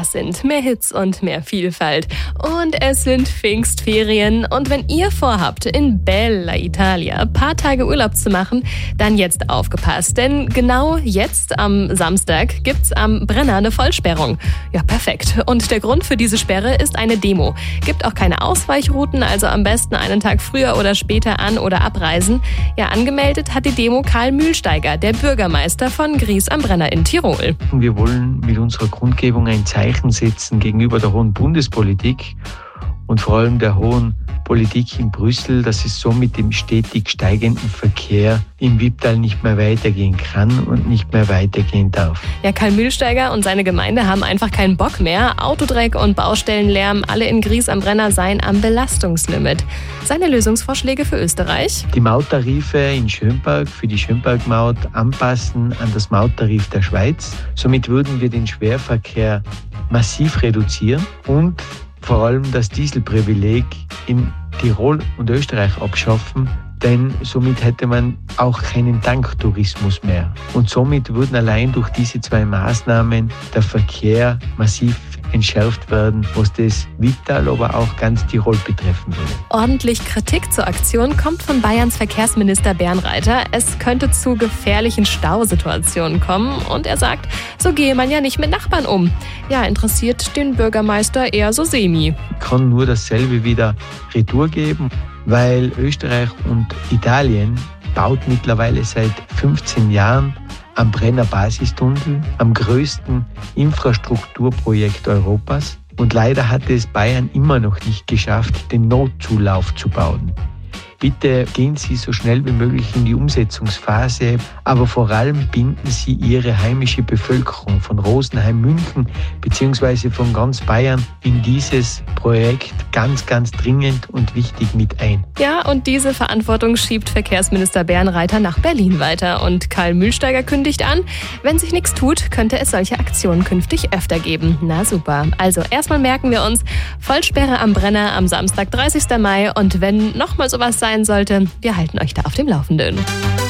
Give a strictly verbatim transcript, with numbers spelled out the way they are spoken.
Das sind mehr Hits und mehr Vielfalt. Und es sind Pfingstferien. Und wenn ihr vorhabt, in Bella Italia ein paar Tage Urlaub zu machen, dann jetzt aufgepasst. Denn genau jetzt am Samstag gibt's am Brenner eine Vollsperrung. Ja, perfekt. Und der Grund für diese Sperre ist eine Demo. Gibt auch keine Ausweichrouten, also am besten einen Tag früher oder später an- oder abreisen. Ja, angemeldet hat die Demo Karl Mühlsteiger, der Bürgermeister von Gries am Brenner in Tirol. Wir wollen mit unserer Grundgebung ein Zeichen setzen gegenüber der hohen Bundespolitik und vor allem der hohen Politik in Brüssel, dass es so mit dem stetig steigenden Verkehr im Wipptal nicht mehr weitergehen kann und nicht mehr weitergehen darf. Ja, Karl Mühlsteiger und seine Gemeinde haben einfach keinen Bock mehr. Autodreck und Baustellenlärm, alle in Gries am Brenner seien am Belastungslimit. Seine Lösungsvorschläge für Österreich? Die Mauttarife in Schönberg für die Schönbergmaut anpassen an das Mauttarif der Schweiz. Somit würden wir den Schwerverkehr massiv reduzieren und vor allem das Dieselprivileg in Tirol und Österreich abschaffen, denn somit hätte man auch keinen Tanktourismus mehr. Und somit würden allein durch diese zwei Maßnahmen der Verkehr massiv entschärft werden, was das Wipptal, aber auch ganz Tirol betreffen würde. Ordentlich Kritik zur Aktion kommt von Bayerns Verkehrsminister Bernreiter. Es könnte zu gefährlichen Stausituationen kommen und er sagt, so gehe man ja nicht mit Nachbarn um. Ja, interessiert den Bürgermeister eher so semi. Kann nur dasselbe wieder Retour geben, weil Österreich und Italien baut mittlerweile seit fünfzehn Jahren am Brenner Basistunnel, am größten Infrastrukturprojekt Europas. Und leider hat es Bayern immer noch nicht geschafft, den Notzulauf zu bauen. Bitte gehen Sie so schnell wie möglich in die Umsetzungsphase, aber vor allem binden Sie Ihre heimische Bevölkerung von Rosenheim, München bzw. von ganz Bayern in dieses Projekt ganz, ganz dringend und wichtig mit ein. Ja, und diese Verantwortung schiebt Verkehrsminister Bernreiter nach Berlin weiter. Und Karl Mühlsteiger kündigt an, wenn sich nichts tut, könnte es solche Aktionen künftig öfter geben. Na super. Also erstmal merken wir uns, Vollsperre am Brenner am Samstag, dreißigsten Mai. Und wenn nochmal sowas sein sollte, wir halten euch da auf dem Laufenden.